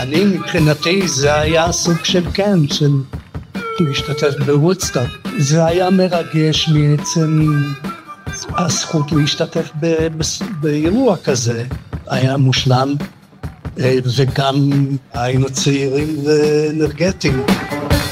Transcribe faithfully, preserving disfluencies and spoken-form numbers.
אני מבחינתי זה היה סוג של כן, של להשתתף בוודסטוק. זה היה מרגש מעצם הזכות להשתתף ב- ב- באירוע כזה. היה מושלם, וגם היינו צעירים ואנרגטיים.